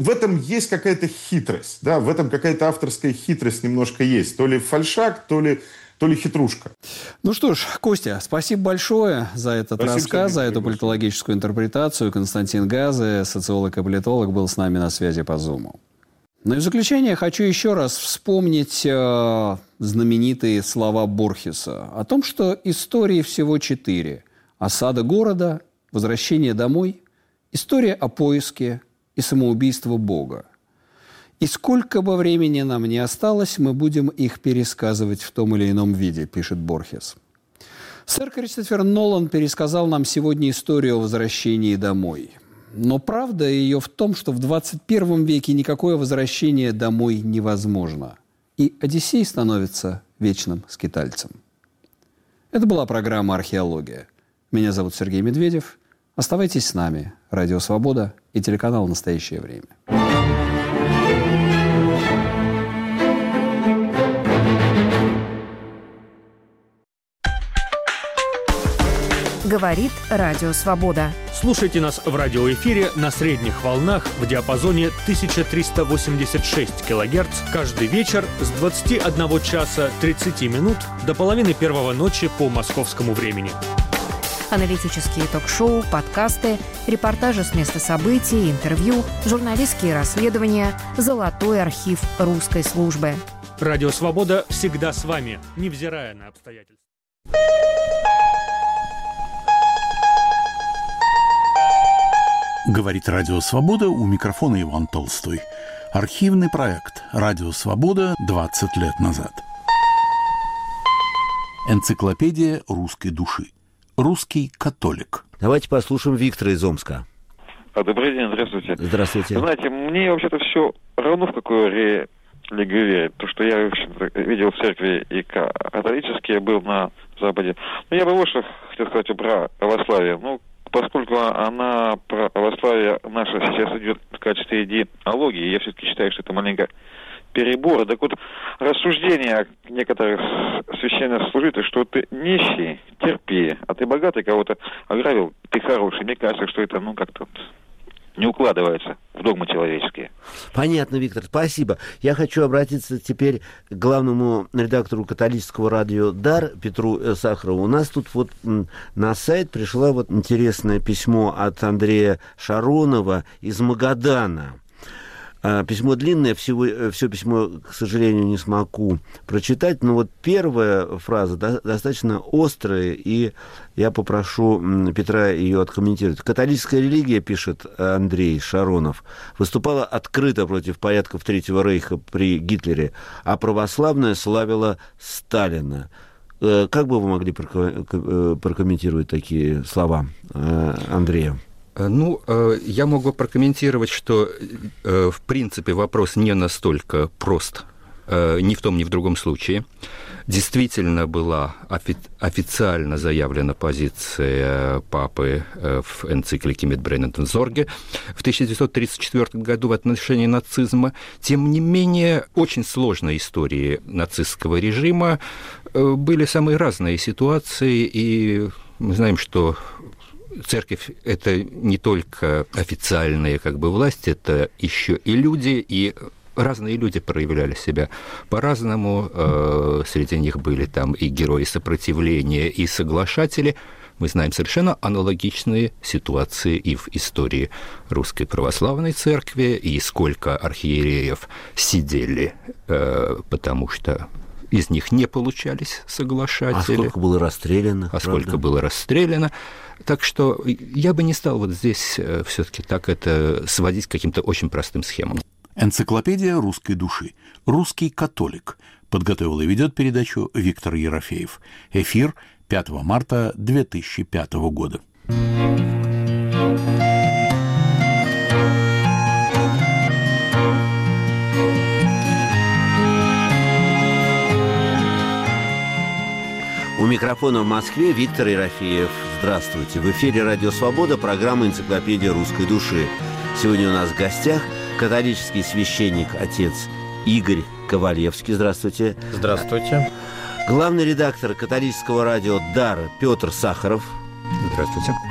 в этом есть какая-то хитрость, да, в этом какая-то авторская хитрость немножко есть. То ли фальшак, то ли хитрушка. Ну что ж, Костя, спасибо большое за этот рассказ, за эту политологическую интерпретацию. Константин Газы, социолог и политолог, был с нами на связи по Зуму. Ну и в заключение хочу еще раз вспомнить знаменитые слова Борхеса о том, что истории всего 4. Осада города, возвращение домой, история о поиске и самоубийство Бога. И сколько бы времени нам ни осталось, мы будем их пересказывать в том или ином виде, пишет Борхес. Сэр Кристофер Нолан пересказал нам сегодня историю о возвращении домой. Но правда ее в том, что в 21 веке никакое возвращение домой невозможно. И Одиссей становится вечным скитальцем. Это была программа «Археология». Меня зовут Сергей Медведев. Оставайтесь с нами. Радио «Свобода» и телеканал «Настоящее время». Говорит Радио Свобода. Слушайте нас в радиоэфире на средних волнах в диапазоне 1386 кГц каждый вечер с 21 часа 30 минут до половины первого ночи по московскому времени. Аналитические ток-шоу, подкасты, репортажи с места событий, интервью, журналистские расследования, золотой архив русской службы. Радио «Свобода» всегда с вами, невзирая на обстоятельства. Говорит Радио Свобода, у микрофона Иван Толстой. Архивный проект «Радио Свобода 20 лет назад». Энциклопедия русской души. Русский католик. Давайте послушаем Виктора из Омска. Добрый день, здравствуйте. Здравствуйте. Знаете, мне вообще-то все равно, в какую религию верить. Потому что я видел в церкви и католические, был на Западе. Но я бы вот что хотел сказать про православие. Поскольку она, православие наше сейчас идет в качестве идеологии, я все-таки считаю, что это маленько перебор. Так вот, рассуждения некоторых священнослужителей, что ты нищий, терпи, а ты богатый, кого-то ограбил, ты хороший. Мне кажется, что это, как-то не укладывается в догмы человеческие. Понятно, Виктор, спасибо. Я хочу обратиться теперь к главному редактору католического радио «Дар» Петру Сахарову. У нас тут на сайт пришло интересное письмо от Андрея Шаронова из Магадана. Письмо длинное, все письмо, к сожалению, не смогу прочитать, но первая фраза достаточно острая, и я попрошу Петра ее откомментировать. Католическая религия, пишет Андрей Шаронов, выступала открыто против порядков Третьего Рейха при Гитлере, а православная славила Сталина. Как бы вы могли прокомментировать такие слова Андрея? Я могу прокомментировать, что, в принципе, вопрос не настолько прост ни в том, ни в другом случае. Действительно была официально заявлена позиция папы в энциклике «Mit brennendem Sorge» в 1934 году в отношении нацизма. Тем не менее, очень сложной истории нацистского режима были самые разные ситуации, и мы знаем, что церковь – это не только официальная власть, это еще и люди, и разные люди проявляли себя по-разному. Среди них были там и герои сопротивления, и соглашатели. Мы знаем совершенно аналогичные ситуации и в истории Русской Православной Церкви, и сколько архиереев сидели, потому что из них не получались соглашатели. А сколько было расстреляно? Так что я бы не стал здесь все-таки так это сводить к каким-то очень простым схемам. Энциклопедия русской души. Русский католик. Подготовил и ведет передачу Виктор Ерофеев. Эфир 5 марта 2005 года. У микрофона в Москве Виктор Ерофеев. Здравствуйте. В эфире «Радио Свобода», программа «Энциклопедия русской души». Сегодня у нас в гостях католический священник, отец Игорь Ковалевский. Здравствуйте. Здравствуйте. Главный редактор католического радио «Дар» Петр Сахаров. Здравствуйте.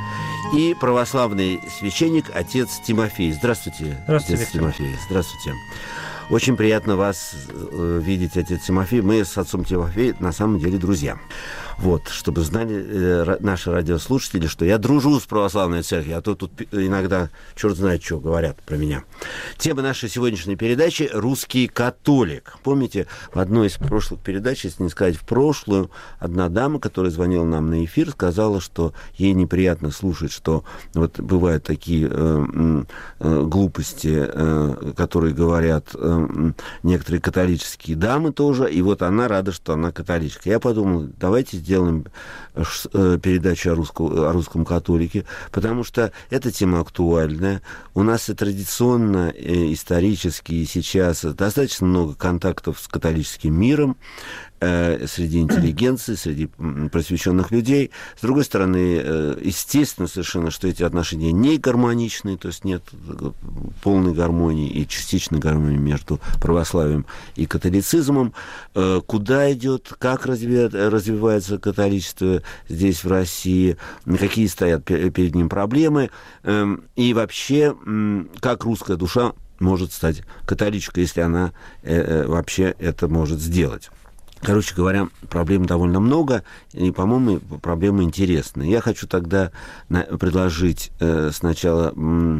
и православный священник отец Тимофей. Здравствуйте, Здравствуйте, отец Тимофей. Здравствуйте. Очень приятно вас видеть, отец Тимофей. Мы с отцом Тимофеем на самом деле друзья. Вот, чтобы знали наши радиослушатели, что я дружу с православной церковью, а то тут иногда черт знает, что говорят про меня. Тема нашей сегодняшней передачи – «Русский католик». Помните, в одной из прошлых передач, если не сказать в прошлую, одна дама, которая звонила нам на эфир, сказала, что ей неприятно слушать, что вот бывают такие глупости, которые говорят некоторые католические дамы тоже, и вот она рада, что она католичка. Я подумал, давайте сделаем передачу о русском католике, потому что эта тема актуальная. У нас и традиционно, и исторически, и сейчас достаточно много контактов с католическим миром, среди интеллигенции, среди просвещенных людей. С другой стороны, естественно совершенно, что эти отношения не гармоничны, то есть нет полной гармонии и частичной гармонии между православием и католицизмом. Куда идет, как развивается католичество здесь, в России, какие стоят перед ним проблемы, и вообще, как русская душа может стать католичкой, если она вообще это может сделать. Короче говоря, проблем довольно много, и, по-моему, проблемы интересные. Я хочу тогда предложить сначала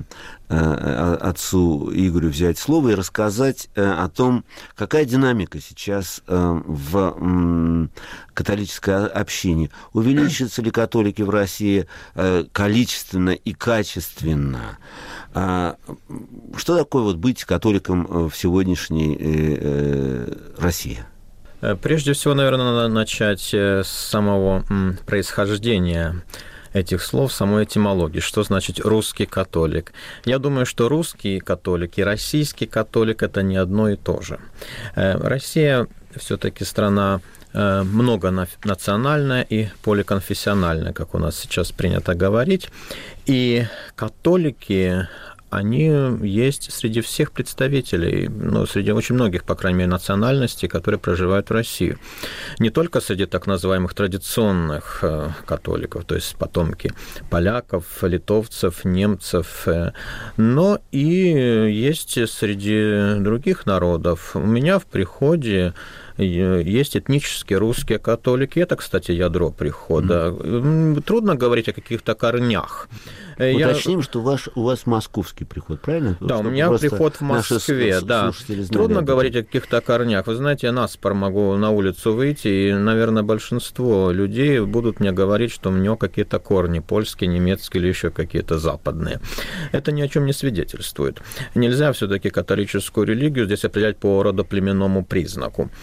отцу Игорю взять слово и рассказать о том, какая динамика сейчас в католической общине. Увеличатся ли католики в России количественно и качественно? Что такое вот быть католиком в сегодняшней России? Прежде всего, наверное, надо начать с самого происхождения этих слов, самой этимологии. Что значит русский католик? Я думаю, что русский католик и российский католик – это не одно и то же. Россия все-таки страна многонациональная и поликонфессиональная, как у нас сейчас принято говорить. И католики, они есть среди всех представителей, среди очень многих, по крайней мере, национальностей, которые проживают в России. Не только среди так называемых традиционных католиков, то есть потомки поляков, литовцев, немцев, но и есть среди других народов. У меня в приходе есть этнические русские католики. Это, кстати, ядро прихода. Трудно говорить о каких-то корнях. Уточним, что у вас московский приход, правильно? Да, у меня приход в Москве, да. Трудно говорить о каких-то корнях. Вы знаете, я наспор могу на улицу выйти, и, наверное, большинство людей будут мне говорить, что у него какие-то корни польские, немецкие или еще какие-то западные. Это ни о чем не свидетельствует. Нельзя все-таки католическую религию здесь определять по родоплеменному признаку.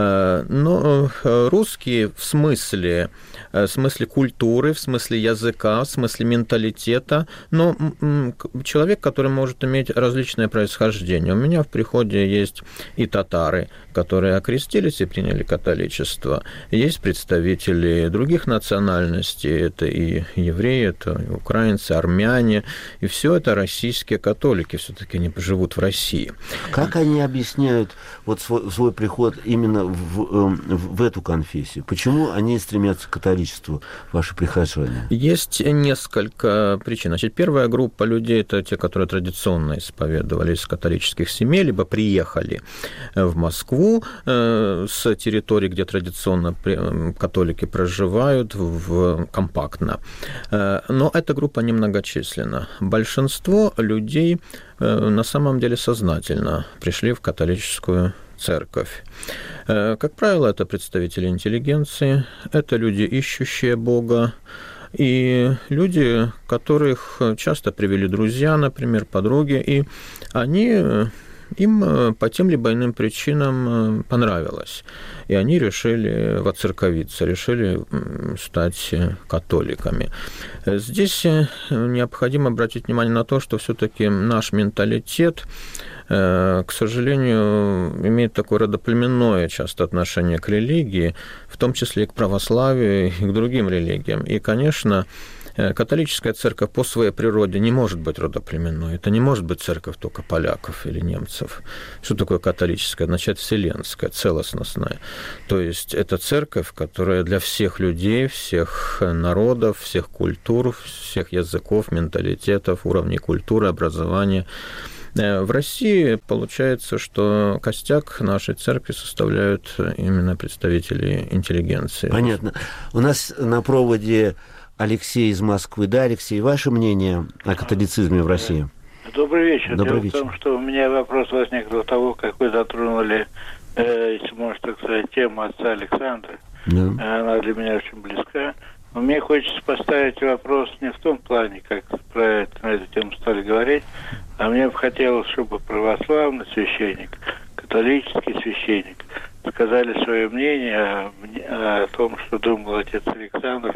Но русские в смысле культуры, в смысле языка, в смысле менталитета, но человек, который может иметь различное происхождение. У меня в приходе есть и татары, которые окрестились и приняли католичество, есть представители других национальностей, это и евреи, это и украинцы, армяне, и все это российские католики, все-таки они живут в России. Как они объясняют вот свой приход именно в эту конфессию? Почему они стремятся к католичеству, ваши прихожане? Есть несколько причин. Значит, первая группа людей – это те, которые традиционно исповедовали из католических семей, либо приехали в Москву с территории, где традиционно католики проживают, компактно. Но эта группа немногочисленна. Большинство людей на самом деле сознательно пришли в католическую церковь. Как правило, это представители интеллигенции, это люди, ищущие Бога, и люди, которых часто привели друзья, например, подруги, и им по тем либо иным причинам понравилось. И они решили воцерковиться, решили стать католиками. Здесь необходимо обратить внимание на то, что все-таки наш менталитет, к сожалению, имеет такое родоплеменное часто отношение к религии, в том числе и к православию, и к другим религиям. И, конечно, Католическая церковь по своей природе не может быть родоплеменной. Это не может быть церковь только поляков или немцев. Что такое католическая? Означает вселенская, целостностная. То есть это церковь, которая для всех людей, всех народов, всех культур, всех языков, менталитетов, уровней культуры, образования. В России получается, что костяк нашей церкви составляют именно представители интеллигенции. Понятно. У нас на проводе Алексей из Москвы. Да, Алексей, ваше мнение о католицизме в России? Добрый вечер. Добрый вечер. Дело в том, что у меня вопрос возник до того, как вы затронули, если можно так сказать, тему отца Александра. Да. Она для меня очень близка. Но мне хочется поставить вопрос не в том плане, как про это, на эту тему стали говорить, а мне бы хотелось, чтобы православный священник, католический священник сказали свое мнение о том, что думал отец Александр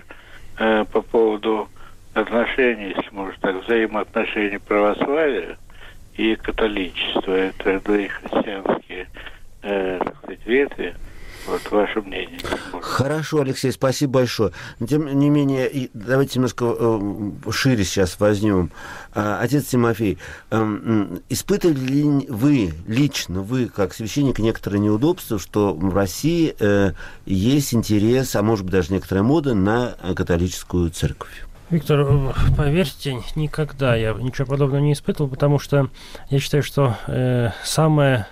по поводу отношений, если можно так, взаимоотношений православия и католичества. Это две христианские, так сказать, ветви. Вот ваше мнение. Хорошо, Алексей, спасибо большое. Но, тем не менее, давайте немножко шире сейчас возьмем. Отец Тимофей, испытывали ли вы, лично вы, как священник, некоторые неудобства, что в России есть интерес, а может быть даже некоторая мода на католическую церковь? Виктор, поверьте, никогда я ничего подобного не испытывал, потому что я считаю, что самое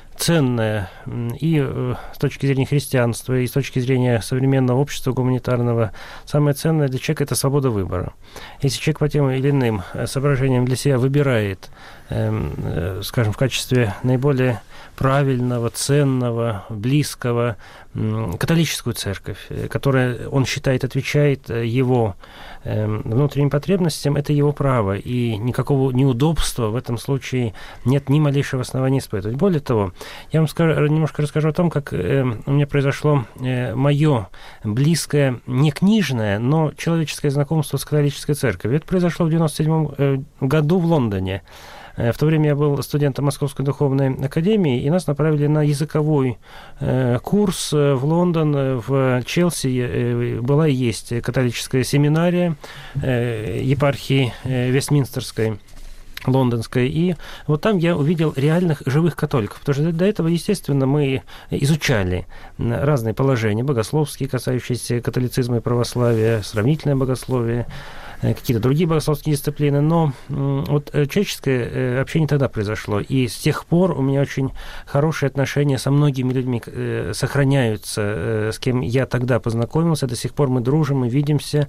ценное и с точки зрения христианства, и с точки зрения современного общества гуманитарного, самое ценное для человека – это свобода выбора. Если человек по тем или иным соображениям для себя выбирает, скажем, в качестве наиболее правильного, ценного, близкого католическую церковь, которая, он считает, отвечает его внутренним потребностям, это его право, и никакого неудобства в этом случае нет ни малейшего основания испытывать. Более того, я вам немножко расскажу о том, как у меня произошло мое близкое, не книжное, но человеческое знакомство с католической церковью. Это произошло в 1997 году в Лондоне. В то время я был студентом Московской духовной академии, и нас направили на языковой курс в Лондон, в Челси. Была и есть католическая семинария епархии Вестминстерской, лондонской, и вот там я увидел реальных живых католиков, потому что до этого, естественно, мы изучали разные положения богословские, касающиеся католицизма и православия, сравнительное богословие, какие-то другие богословские дисциплины, но вот человеческое общение тогда произошло, и с тех пор у меня очень хорошие отношения со многими людьми сохраняются, с кем я тогда познакомился, до сих пор мы дружим, мы видимся,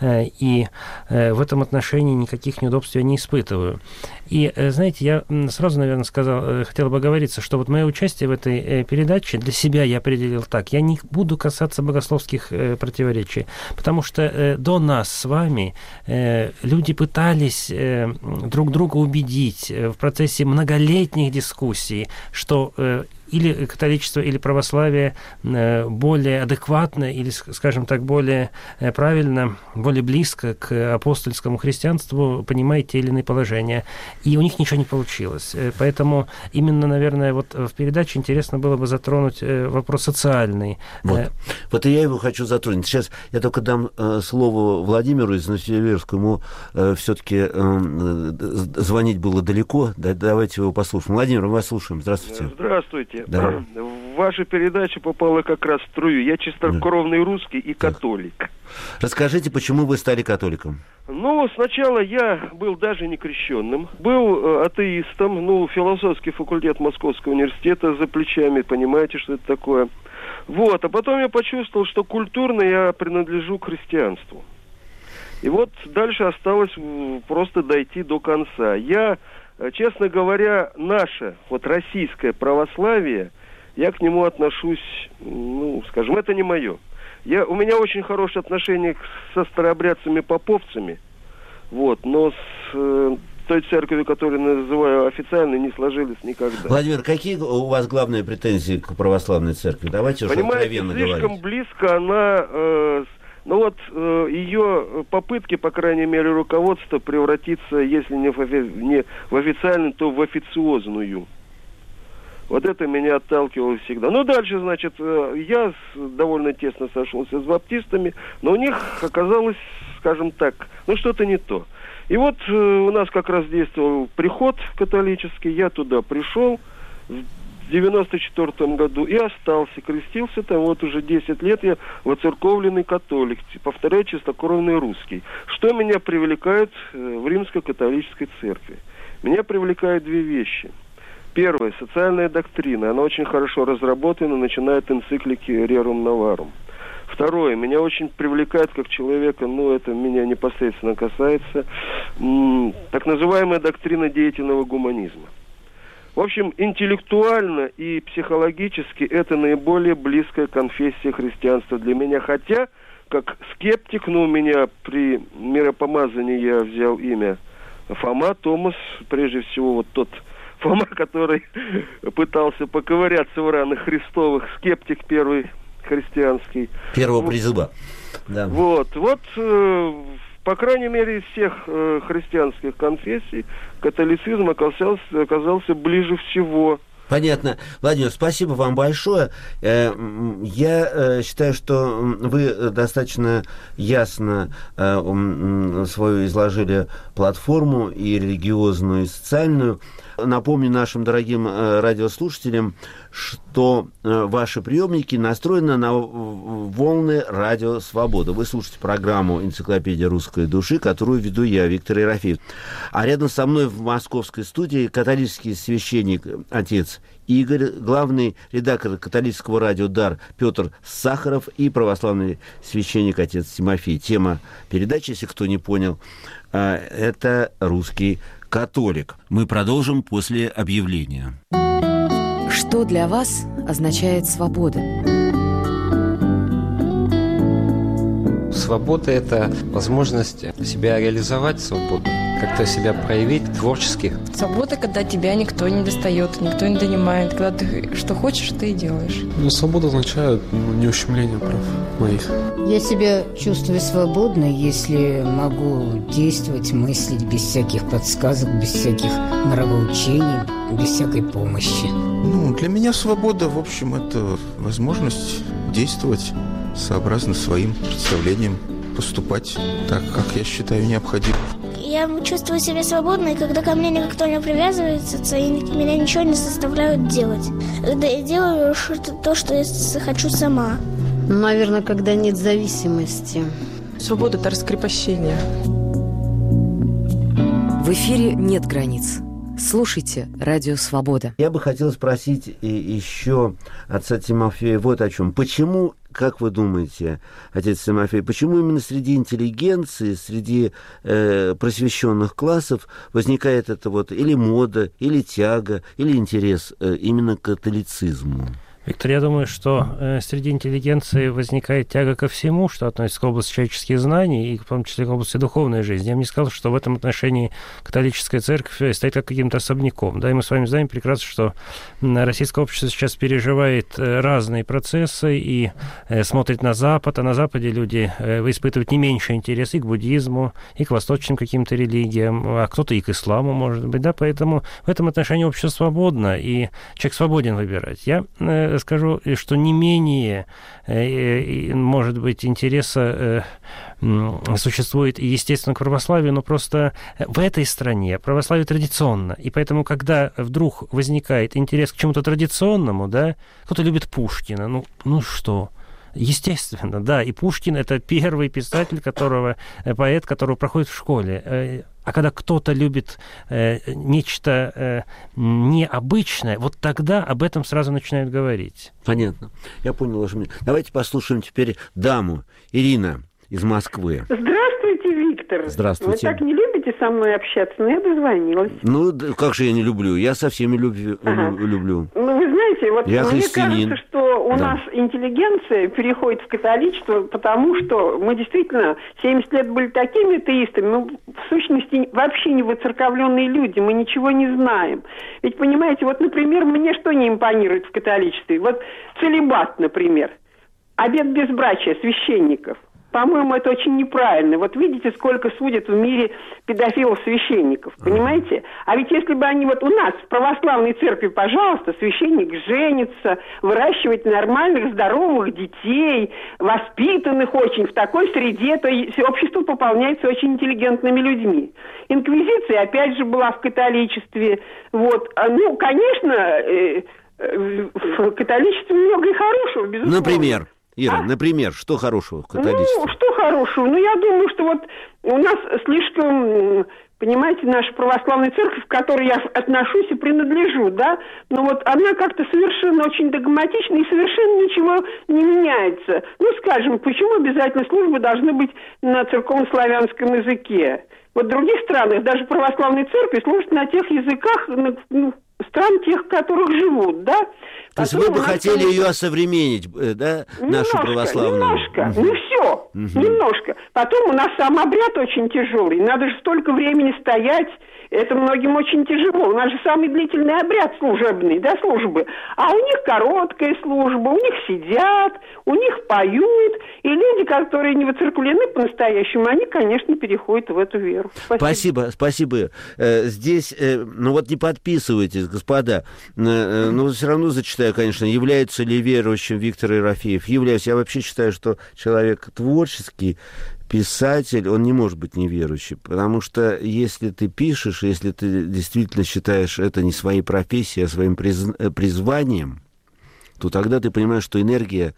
и в этом отношении никаких неудобств я не испытываю. И, знаете, я сразу, наверное, хотел бы оговориться, что вот мое участие в этой передаче для себя я определил так. Я не буду касаться богословских противоречий, потому что до нас с вами люди пытались друг друга убедить в процессе многолетних дискуссий, что или католичество, или православие более адекватно, или, скажем так, более правильно, более близко к апостольскому христианству понимает те или иные положения. И у них ничего не получилось. Поэтому именно, наверное, вот в передаче интересно было бы затронуть вопрос социальный. Вот и я его хочу затронуть. Сейчас я только дам слово Владимиру из Новосибирска. Ему все-таки звонить было далеко. Давайте его послушаем. Владимир, мы вас слушаем. Здравствуйте. Здравствуйте. Да. Ваша передача попала как раз в струю. Я чистокровный русский и католик. Расскажите, почему вы стали католиком? Ну, сначала я был даже не крещенным. Был атеистом. Философский факультет Московского университета за плечами. Понимаете, что это такое? Вот. А потом я почувствовал, что культурно я принадлежу к христианству. И вот дальше осталось просто дойти до конца. Я... Честно говоря, наше, российское православие, я к нему отношусь, скажем, это не мое. У меня очень хорошие отношения со старообрядцами-поповцами, но с той церковью, которую называю официальной, не сложились никогда. Владимир, какие у вас главные претензии к православной церкви? Давайте уже откровенно говорить. Слишком близко она... ее попытки, по крайней мере, руководства превратиться, если не в официальную, то в официозную. Вот это меня отталкивало всегда. Ну, дальше, значит, я довольно тесно сошелся с баптистами, но у них оказалось, скажем так, ну, что-то не то. И вот у нас как раз действовал приход католический, я туда пришел в 94 году и остался, крестился там, вот уже 10 лет я воцерковленный католик, повторяю, чистокровный русский. Что меня привлекает в римско-католической церкви? Меня привлекают две вещи. Первое, социальная доктрина, она очень хорошо разработана, начиная от энциклики «Rerum Novarum». Второе, меня очень привлекает как человека, ну, это меня непосредственно касается, так называемая доктрина деятельного гуманизма. В общем, интеллектуально и психологически это наиболее близкая конфессия христианства для меня. Хотя, как скептик, у меня при миропомазании я взял имя Фома, Томас, прежде всего вот тот Фома, который пытался поковыряться в ранах Христовых, скептик первый христианский. Первого призыва. Да. Вот, по крайней мере, из всех христианских конфессий католицизм оказался ближе всего. Понятно. Владимир, спасибо вам большое. Я считаю, что вы достаточно ясно свою изложили платформу и религиозную, и социальную. Напомню нашим дорогим радиослушателям, что ваши приемники настроены на волны Радио Свобода. Вы слушаете программу «Энциклопедия русской души», которую веду я, Виктор Ерофеев. А рядом со мной в московской студии католический священник отец Игорь, главный редактор католического радио «Дар» Петр Сахаров и православный священник отец Тимофей. Тема передачи, если кто не понял, это «Русский католик». Мы продолжим после объявления. Что для вас означает свобода? Свобода – это возможность себя реализовать свободно, как-то себя проявить творчески. Свобода, когда тебя никто не достает, никто не донимает, когда ты что хочешь, ты и делаешь. Свобода означает не ущемление прав моих. Я себя чувствую свободной, если могу действовать, мыслить без всяких подсказок, без всяких нравоучений, без всякой помощи. Для меня свобода, в общем, это возможность действовать сообразно своим представлениям, поступать так, как я считаю необходимым. Я чувствую себя свободной, когда ко мне никто не привязывается, и меня ничего не заставляют делать. Когда я делаю то, что я хочу сама. Наверное, когда нет зависимости. Свобода – это раскрепощение. В эфире нет границ. Слушайте «Радио Свобода». Я бы хотел спросить еще отца Тимофея вот о чем. Почему, как вы думаете, отец Тимофей, почему именно среди интеллигенции, среди просвещенных классов возникает это или мода, или тяга, или интерес именно к католицизму? Виктор, я думаю, что среди интеллигенции возникает тяга ко всему, что относится к области человеческих знаний, и в том числе к области духовной жизни. Я бы не сказал, что в этом отношении католическая церковь стоит как каким-то особняком. Да, и мы с вами знаем прекрасно, что российское общество сейчас переживает разные процессы и смотрит на Запад, а на Западе люди испытывают не меньше интерес и к буддизму, и к восточным каким-то религиям, а кто-то и к исламу, может быть. Да, поэтому в этом отношении общество свободно, и человек свободен выбирать. Я скажу, что не менее, может быть, интереса существует, естественно, к православию, но просто в этой стране православие традиционно. И поэтому, когда вдруг возникает интерес к чему-то традиционному, да, кто-то любит Пушкина, ну что... Естественно, да, и Пушкин – это первый писатель, поэт, которого проходит в школе. А когда кто-то любит нечто необычное, вот тогда об этом сразу начинают говорить. Понятно. Я понял ваше мнение. Давайте послушаем теперь даму. Ирина из Москвы. Здравствуйте, Виктор. Здравствуйте. Вы так не любите со мной общаться, но я дозвонилась. Как же я не люблю? Я со всеми люблю. Вы знаете, я мне христианин. Кажется, что у нас интеллигенция переходит в католичество, потому что мы действительно 70 лет были такими атеистами, мы в сущности вообще не воцерковленные люди, мы ничего не знаем. Ведь, понимаете, например, мне что не импонирует в католичестве? Целибат, например, обет безбрачия священников. по-моему, это очень неправильно. Вот видите, сколько судят в мире педофилов-священников, понимаете? А ведь если бы они вот у нас в православной церкви, пожалуйста, священник женится, выращивает нормальных, здоровых детей, воспитанных очень в такой среде, то общество пополняется очень интеллигентными людьми. Инквизиция, опять же, была в католичестве. Вот. Ну, конечно, в католичестве много и хорошего, безусловно. Например? Ира, например, что хорошего в католичестве? Ну, что хорошего? Ну, я думаю, что вот у нас слишком, понимаете, наша православная церковь, к которой я отношусь и принадлежу, да, но вот она как-то совершенно очень догматична и совершенно ничего не меняется. Ну, скажем, почему обязательно службы должны быть на церковно-славянском языке? Вот в других странах даже православные церкви служат на тех языках, стран тех, в которых живут, да? То есть вы бы хотели ее осовременить, да, нашу православную? Немножко, не все, немножко. Потом у нас сам обряд очень тяжелый, надо же столько времени стоять, это многим очень тяжело. У нас же самый длительный обряд служебный, да, службы. А у них короткая служба, у них сидят, у них поют. И люди, которые не воцерквлены по-настоящему, они, конечно, переходят в эту веру. Спасибо. Здесь, ну вот не подписывайтесь, господа. Но все равно зачитаю, конечно, является ли верующим Виктор Ерофеев. Являюсь. Я вообще считаю, что человек творческий, писатель, он не может быть неверующим, потому что если ты пишешь, если ты действительно считаешь это не своей профессией, а своим призванием, то тогда ты понимаешь, что энергия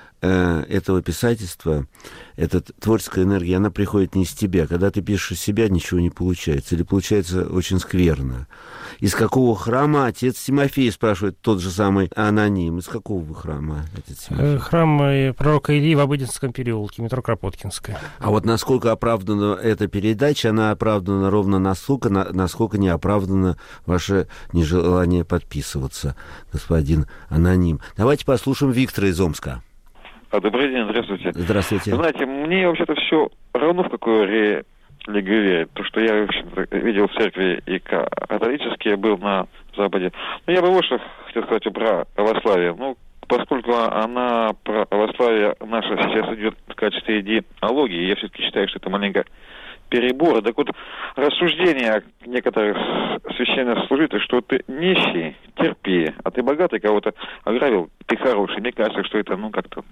этого писательства, эта творческая энергия, она приходит не из тебя. Когда ты пишешь из себя, ничего не получается. Или получается очень скверно. Из какого храма отец Тимофей, спрашивает тот же самый аноним. Из какого вы храма, отец Тимофей? Храм пророка Ильи в Обыденском переулке, метро Кропоткинская. А вот насколько оправдана эта передача, она оправдана ровно настолько, насколько не оправдано ваше нежелание подписываться, господин аноним. Давайте послушаем Виктора из Омска. Добрый день, здравствуйте. Здравствуйте. Знаете, мне вообще-то все равно, в какую религию верить. То, что я, в общем-то, видел в церкви и католические, был на Западе. Но я бы вот что хотел сказать про православие. Ну, поскольку она, православие наше сейчас идет в качестве идеологии, я все-таки считаю, что это маленько перебор. Так вот, рассуждения некоторых священнослужителей, что ты нищий, терпи, а ты богатый, кого-то ограбил, ты хороший. Мне кажется, что это, как-то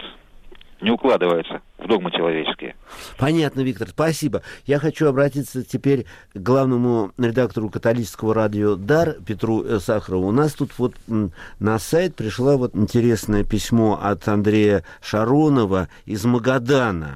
не укладывается в догмы человеческие. Понятно, Виктор, спасибо. Я хочу обратиться теперь к главному редактору католического радио «Дар» Петру Сахарову. У нас тут вот на сайт пришло вот интересное письмо от Андрея Шаронова из Магадана.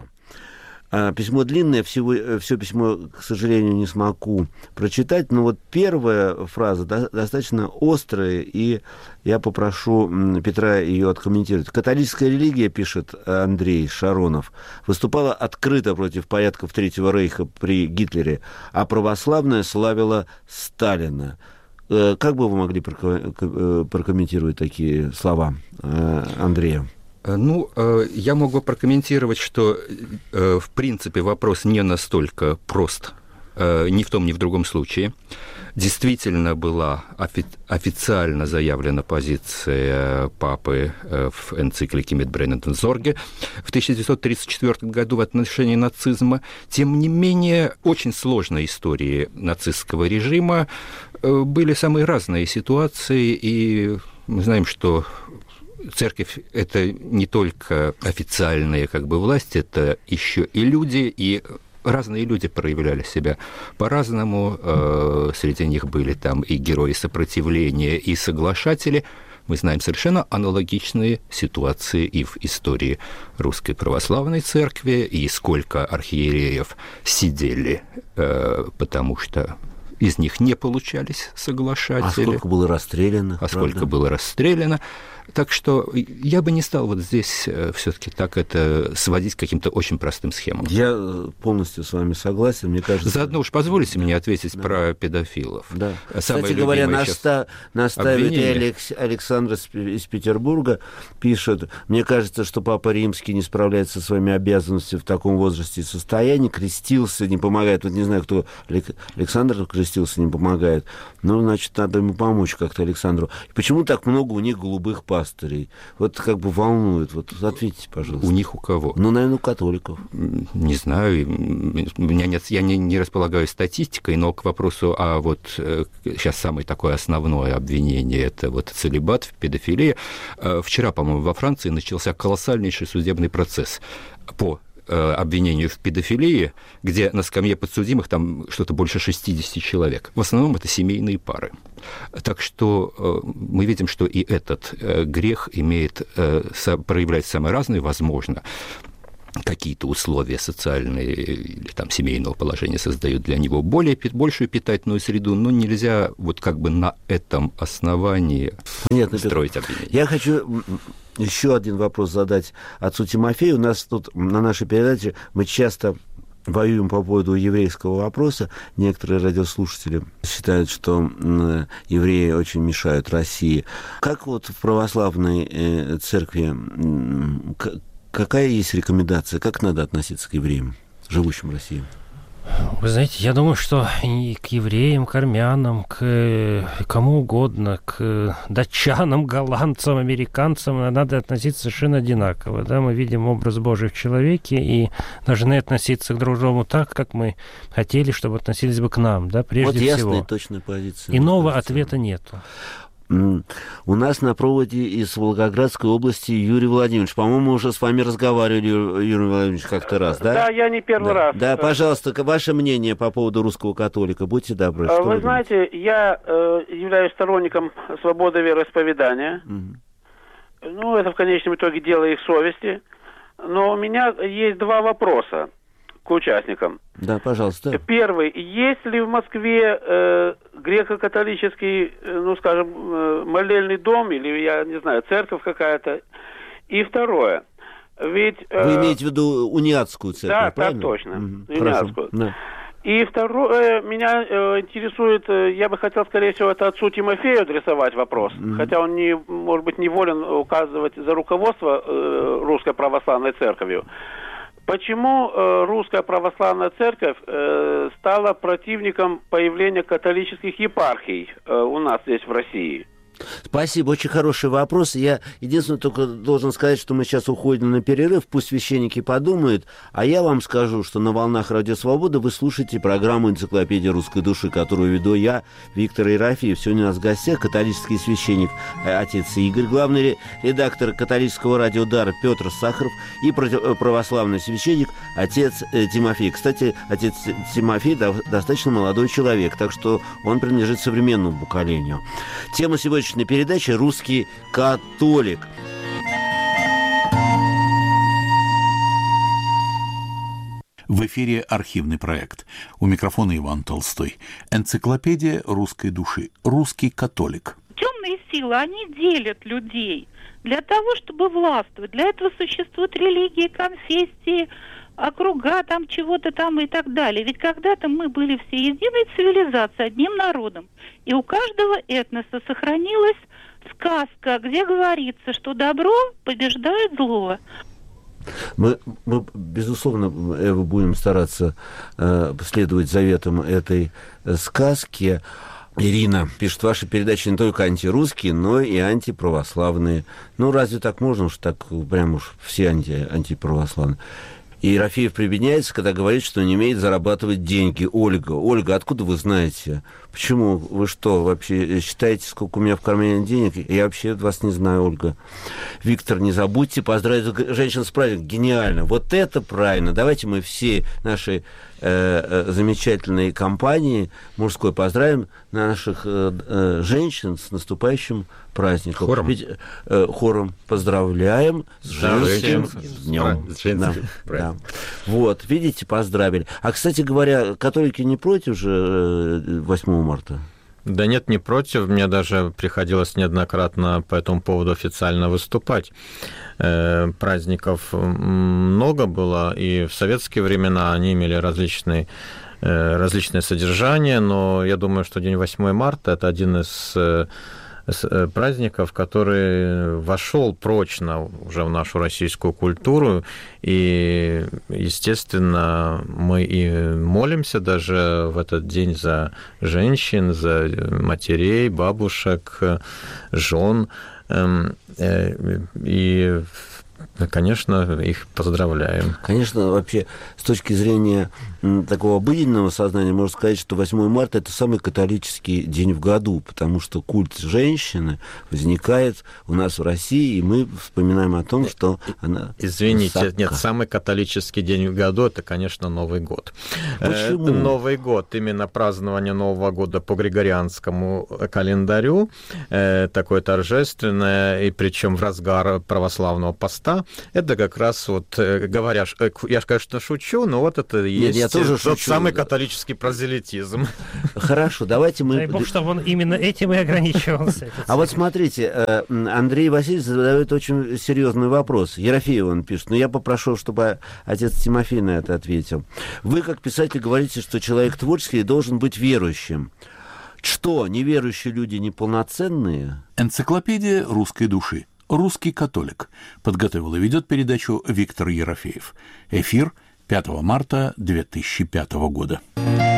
Письмо длинное, все письмо, к сожалению, не смогу прочитать, но вот первая фраза достаточно острая, и я попрошу Петра ее откомментировать. Католическая религия, пишет Андрей Шаронов, выступала открыто против порядков Третьего Рейха при Гитлере, а православная славила Сталина. Как бы вы могли прокомментировать такие слова Андрея? Ну, я могу прокомментировать, что, в принципе, вопрос не настолько прост, ни в том, ни в другом случае. Действительно была официально заявлена позиция папы в энциклике «Mit brennendem Sorge» в 1934 году в отношении нацизма. Тем не менее, очень сложной истории нацистского режима были самые разные ситуации, и мы знаем, что церковь – это не только официальная власть, это еще и люди, и разные люди проявляли себя по-разному. Среди них были там и герои сопротивления, и соглашатели. Мы знаем совершенно аналогичные ситуации и в истории Русской Православной Церкви, и сколько архиереев сидели, потому что из них не получались соглашатели. А сколько было расстреляно? Сколько было расстреляно. Так что я бы не стал вот здесь все-таки так это сводить к каким-то очень простым схемам. Я полностью с вами согласен, мне кажется. Заодно уж позволите мне ответить про педофилов. Да. Кстати говоря, наставитель Александр из Петербурга пишет: мне кажется, что Папа Римский не справляется со своими обязанностями в таком возрасте и состоянии, крестился, не помогает. Вот не знаю, кто Александр крестился крестился, не помогает. Ну, значит, надо ему помочь как-то Александру. Почему так много у них голубых пастырей? Вот как бы волнует. Вот ответьте, пожалуйста. У них у кого? Ну, наверное, у католиков. Не знаю. У меня нет, я не располагаю статистикой, но к вопросу, а вот сейчас самое такое основное обвинение, это вот целибат в педофилии. Вчера, по-моему, во Франции начался колоссальнейший судебный процесс по обвинению в педофилии, где на скамье подсудимых там что-то больше 60 человек. В основном это семейные пары. Так что мы видим, что и этот грех проявлять самое разное, возможно. Какие-то условия социальные или там семейного положения создают для него большую питательную среду, но нельзя вот как бы на этом основании строить обвинение. Я хочу еще один вопрос задать отцу Тимофею. У нас тут на нашей передаче мы часто воюем по поводу еврейского вопроса. Некоторые радиослушатели считают, что евреи очень мешают России. Как вот в православной церкви, какая есть рекомендация, как надо относиться к евреям, живущим в России? Вы знаете, я думаю, что и к евреям, к армянам, к кому угодно, к датчанам, голландцам, американцам надо относиться совершенно одинаково. Да? Мы видим образ Божий в человеке и должны относиться к друг другу так, как мы хотели, чтобы относились бы к нам, да, прежде всего. Вот ясная и точная позиция. Иного ответа нету. У нас на проводе из Волгоградской области Юрий Владимирович. По-моему, уже с вами разговаривали, Юрий Владимирович, как-то раз, да? Да, я не первый раз. Да, пожалуйста, ваше мнение по поводу русского католика. Будьте добры. Вы знаете, я являюсь сторонником свободы вероисповедания. Ну, это в конечном итоге дело их совести. Но у меня есть два вопроса к участникам. Да, пожалуйста. Первый. Есть ли в Москве греко-католический, ну, скажем, молельный дом, или, я не знаю, церковь какая-то? И второе. Ведь... Вы имеете в виду униатскую церковь, да, правильно? Да, точно. Униатскую. Да. И второе, меня интересует, я бы хотел, скорее всего, это отцу Тимофею адресовать вопрос, хотя он, может быть, не волен указывать за руководство Русской Православной Церковью. Почему Русская Православная Церковь стала противником появления католических епархий у нас здесь в России? Спасибо, очень хороший вопрос. Я единственное только должен сказать, что мы сейчас уходим на перерыв, пусть священники подумают, а я вам скажу, что на волнах Радио Свобода вы слушаете программу «Энциклопедия русской души», которую веду я, Виктор Ерофеев. Сегодня у нас в гостях католический священник отец Игорь, главный редактор католического радио «Дар» Петр Сахаров и православный священник отец Тимофей. Кстати, отец Тимофей достаточно молодой человек, так что он принадлежит современному поколению. Тема сегодняшней передачи «Русский католик». В эфире архивный проект. У микрофона Иван Толстой. Энциклопедия русской души. Русский католик. Темные силы, они делят людей для того, чтобы властвовать. Для этого существуют религии, конфессии, округа, там чего-то там и так далее. Ведь когда-то мы были все единой цивилизацией, одним народом. И у каждого этноса сохранилась сказка, где говорится, что добро побеждает зло. Мы безусловно, будем стараться следовать заветам этой сказки. Ирина пишет, ваши передачи не только антирусские, но и антиправославные. Ну, разве так можно, что так прям уж все антиправославные? И Ерофеев прибедняется, когда говорит, что не умеет зарабатывать деньги. Ольга, откуда вы знаете? Почему? Вы что, вообще считаете, сколько у меня в кармане денег? Я вообще вас не знаю, Ольга. Виктор, не забудьте поздравить женщин с праздником. Гениально. Вот это правильно. Давайте мы все наши замечательной компании мужской поздравим наших женщин с наступающим праздником. Хором. Ведь хором поздравляем с женским днем. Да. Вот, видите, поздравили. А, кстати говоря, католики не против же 8 марта? Да нет, не против. Мне даже приходилось неоднократно по этому поводу официально выступать. Праздников много было, и в советские времена они имели различные содержания, но я думаю, что день 8 марта – это один из праздников, который вошел прочно уже в нашу российскую культуру, и, естественно, мы и молимся даже в этот день за женщин, за матерей, бабушек, жен, и, конечно, их поздравляем. Конечно, вообще, с точки зрения такого обыденного сознания, можно сказать, что 8 марта – это самый католический день в году, потому что культ женщины возникает у нас в России, и мы вспоминаем о том, что она... Извините, нет, самый католический день в году – это, конечно, Новый год. Почему? Новый год, именно празднование Нового года по григорианскому календарю, такое торжественное, и причем в разгар православного поста, это как раз вот, говоря, я, конечно, шучу, но вот это и есть тот самый католический прозелитизм. Хорошо, давайте мы... Дай бог, чтобы он именно этим и ограничивался. А вот смотрите, Андрей Васильевич задает очень серьезный вопрос. Ерофеев он пишет, но я попрошу, чтобы отец Тимофей на это ответил. Вы, как писатель, говорите, что человек творческий должен быть верующим. Что, неверующие люди неполноценные? Энциклопедия русской души. «Русский католик». Подготовил и ведет передачу Виктор Ерофеев. Эфир 5 марта 2005 года.